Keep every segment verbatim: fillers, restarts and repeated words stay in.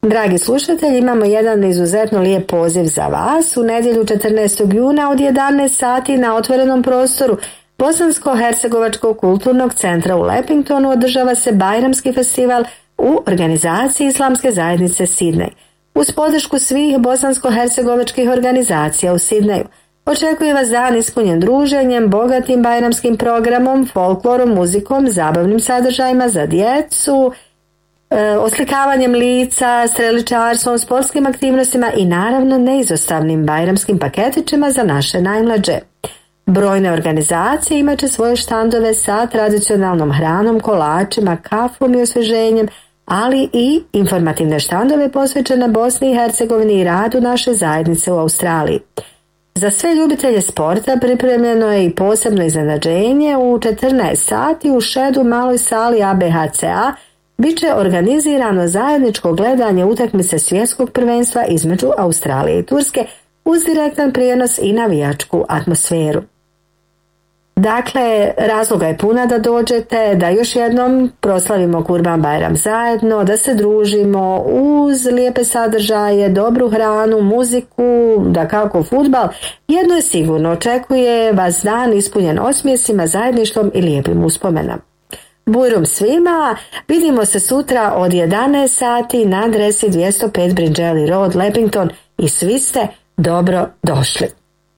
Dragi slušatelji, imamo jedan izuzetno lijep poziv za vas. U nedjelju četrnaestog juna od jedanaest sati na otvorenom prostoru Bosansko-hercegovačkog kulturnog centra u Lepingtonu održava se Bajramski festival u organizaciji Islamske zajednice Sidney. Uz podršku svih bosansko-hercegovačkih organizacija u Sidneju očekuje vas dan ispunjen druženjem, bogatim bajramskim programom, folklorom, muzikom, zabavnim sadržajima za djecu, oslikavanjem lica, streličarstvom, sportskim aktivnostima i naravno neizostavnim bajramskim paketićima za naše najmlađe. Brojne organizacije imat će svoje štandove sa tradicionalnom hranom, kolačima, kafom i osvježenjem, ali i informativne štandove posvećene Bosni i Hercegovini i radu naše zajednice u Australiji. Za sve ljubitelje sporta pripremljeno je i posebno iznenađenje. U četrnaest sati u Šedu maloj sali A B H C A bit će organizirano zajedničko gledanje utakmice svjetskog prvenstva između Australije i Turske uz direktan prijenos i navijačku atmosferu. Dakle, razloga je puna da dođete, da još jednom proslavimo Kurban Bajram zajedno, da se družimo uz lijepe sadržaje, dobru hranu, muziku, da kako fudbal. Jedno je sigurno, očekuje vas dan ispunjen osmijesima, zajedništvom i lijepim uspomenama. Bujrum svima, vidimo se sutra od jedanaest sati na adresi dvjesto pet Bringelly Road, Lepington i svi ste dobro došli.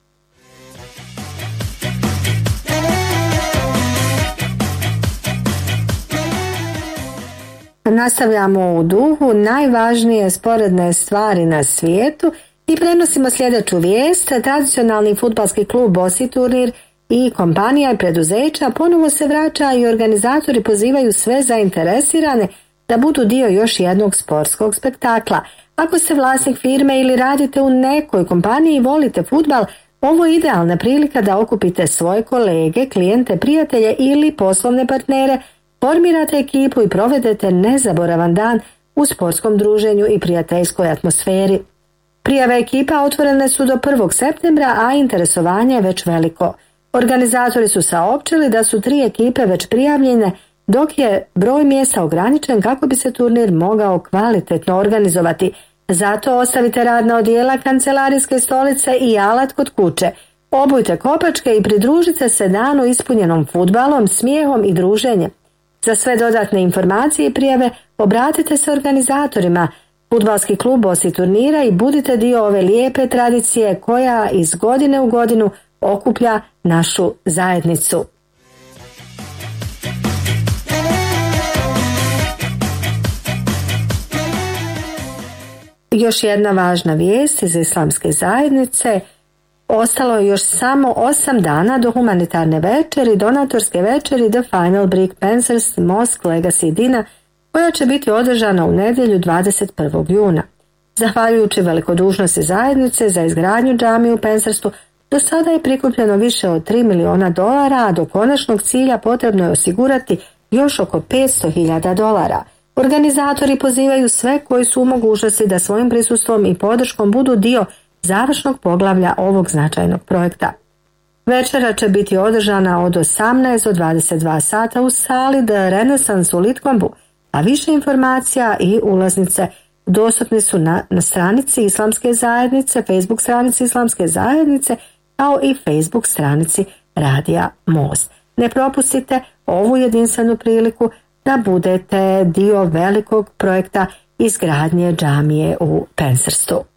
Nastavljamo u duhu najvažnije sporedne stvari na svijetu i prenosimo sljedeću vijest. Tradicionalni fudbalski klub Bosi Turnir i kompanija i preduzeća ponovo se vraća i organizatori pozivaju sve zainteresirane da budu dio još jednog sportskog spektakla. Ako ste vlasnik firme ili radite u nekoj kompaniji i volite fudbal, ovo je idealna prilika da okupite svoje kolege, klijente, prijatelje ili poslovne partnere, formirate ekipu i provedete nezaboravan dan u sportskom druženju i prijateljskoj atmosferi. Prijave ekipa otvorene su do prvog septembra, a interesovanje je već veliko. Organizatori su saopćili da su tri ekipe već prijavljene, dok je broj mjesta ograničen kako bi se turnir mogao kvalitetno organizovati. Zato ostavite radna odijela, kancelarijske stolice i alat kod kuće. Obujte kopačke i pridružite se danu ispunjenom fudbalom, smijehom i druženjem. Za sve dodatne informacije i prijave obratite se organizatorima. Fudbalski klub Bosi Turnira i budite dio ove lijepe tradicije koja iz godine u godinu okuplja našu zajednicu. Još jedna važna vijest iz Islamske zajednice. Ostalo je još samo osam dana do humanitarne večeri, donatorske večeri The Final Brick Panthers Mosque Legacy Dina, koja će biti održana u nedjelju dvadeset prvog juna. Zahvaljujući velikodušnosti zajednice za izgradnju džamije u Panthersu, do sada je prikupljeno više od tri miliona dolara, a do konačnog cilja potrebno je osigurati još oko petsto hiljada dolara. Organizatori pozivaju sve koji su u mogućnosti da svojim prisustvom i podrškom budu dio završnog poglavlja ovog značajnog projekta. Večera će biti održana od osamnaest do dvadeset dva sata u sali The Renaissance u Litkombu, a više informacija i ulaznice dostupni su na, na stranici Islamske zajednice, Facebook stranici Islamske zajednice, kao i Facebook stranici Radija Most. Ne propustite ovu jedinstvenu priliku da budete dio velikog projekta izgradnje džamije u Panthersu.